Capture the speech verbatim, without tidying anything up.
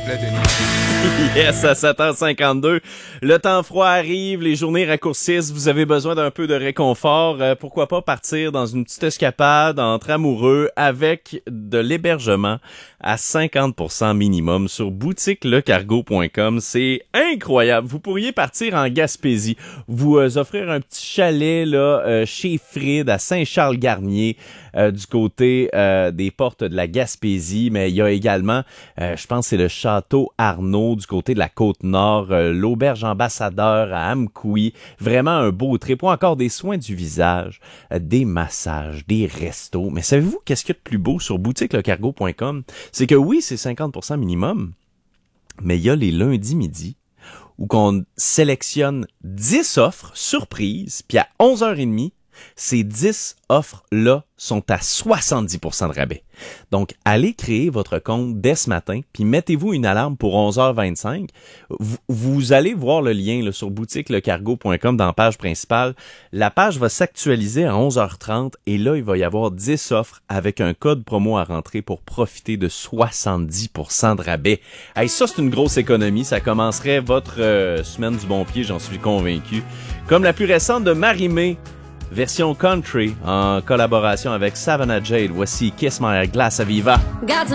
plaît, Denis. Yes, à sept heures cinquante-deux. Le temps froid arrive, les journées raccourcissent, vous avez besoin d'un peu de réconfort. Euh, pourquoi pas partir dans une petite escapade entre amoureux avec de l'hébergement à cinquante pour cent minimum sur boutique le cargo point com. C'est incroyable. Vous pourriez partir en Gaspésie, vous euh, offrir un petit chalet là euh, chez Fried à Saint-Charles-Garnier euh, du côté euh, des portes de la Gaspésie, mais il y a également, euh, je pense que c'est le Château Arnaud du côté de la Côte-Nord, euh, l'Auberge Ambassadeur à Amkoui. Vraiment un beau trip. Ou encore des soins du visage, euh, des massages, des restos. Mais savez-vous qu'est-ce qu'il y a de plus beau sur boutique le cargo point com? C'est que oui, c'est cinquante pour cent minimum, mais il y a les lundis midi où qu'on sélectionne dix offres surprises, puis à onze heures trente, ces dix offres-là sont à soixante-dix pour cent de rabais. Donc, allez créer votre compte dès ce matin, puis mettez-vous une alarme pour onze heures vingt-cinq. Vous, vous allez voir le lien là, sur boutique le cargo point com dans la page principale. La page va s'actualiser à onze heures trente et là, il va y avoir dix offres avec un code promo à rentrer pour profiter de soixante-dix pour cent de rabais. Hey, ça, c'est une grosse économie. Ça commencerait votre euh, semaine du bon pied, j'en suis convaincu. Comme la plus récente de Marie-Mé, version country en collaboration avec Savannah Jade. Voici Kiss My Glass Aviva.